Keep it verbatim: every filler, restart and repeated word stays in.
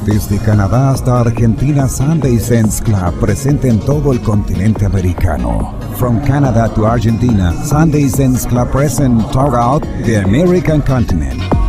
Desde Canadá hasta Argentina, Sunday Sense Club presente en todo el continente americano. From Canada to Argentina, Sunday Sense Club present throughout the American continent.